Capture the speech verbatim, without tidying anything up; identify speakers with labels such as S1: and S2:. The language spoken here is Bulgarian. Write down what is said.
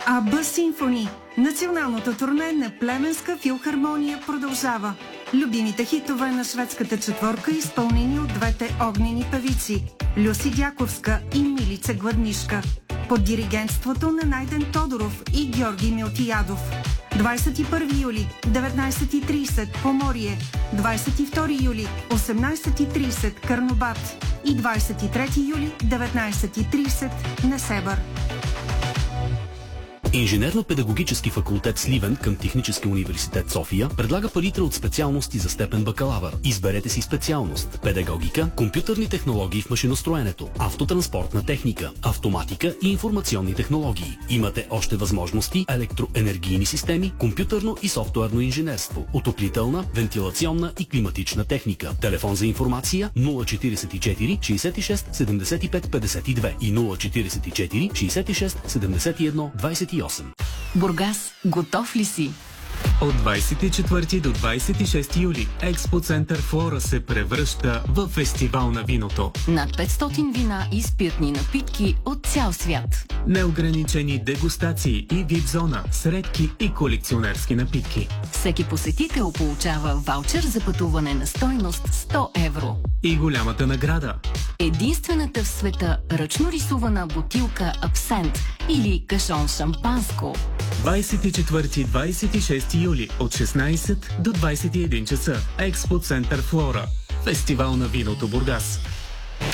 S1: Аба Симфони. Националното турне на Плевенска филхармония продължава. Любимите хитове на шведската четворка, изпълнени от двете огнени певици Люси Дяковска и Милица Гладнишка, под диригентството на Найден Тодоров и Георги Милтиядов. двадесет и първи юли, деветнадесет и тридесет Поморие, двадесет и втори юли, осемнадесет и тридесет Карнобат и двадесет и трети юли, деветнадесет и тридесет Несебър.
S2: Инженерно-педагогически факултет Сливен към Технически университет София предлага палитра от специалности за степен бакалавър. Изберете си специалност: педагогика, компютърни технологии в машиностроенето, автотранспортна техника, автоматика и информационни технологии. Имате още възможности: електроенергийни системи, компютърно и софтуерно инженерство, отоплителна, вентилационна и климатична техника. Телефон за информация нула четиридесет и четири шейсет и шест седемдесет и пет петдесет и две и нула четиридесет и четири шейсет и шест седемдесет и едно двадесет и осем.
S3: Бургас, готов ли си?
S4: От двадесет и четвърти до двадесет и шести юли Експо Център Флора се превръща в фестивал на виното.
S3: Над петстотин вина и спиртни напитки от цял свят.
S4: Неограничени дегустации и вип зона с редки и колекционерски напитки.
S3: Всеки посетител получава ваучер за пътуване на стойност сто евро.
S4: И голямата награда:
S3: единствената в света ръчно рисувана бутилка абсент или кашон шампанско.
S4: двадесет и четвърти до двадесет и шести юли от шестнадесет до двадесет и един часа. Експо Център Флора. Фестивал на виното Бургас.